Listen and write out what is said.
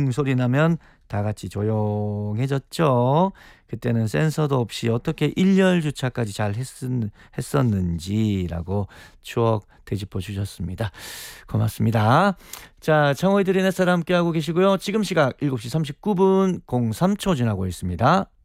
윙 소리 나면 다 같이 조용해졌죠. 그때는 센서도 없이 어떻게 일렬 주차까지 잘 했었는지라고 추억 되짚어 주셨습니다. 고맙습니다. 자, 청호이들의 넷사람 함께하고 계시고요. 지금 시각 7시 39분 03초 지나고 있습니다.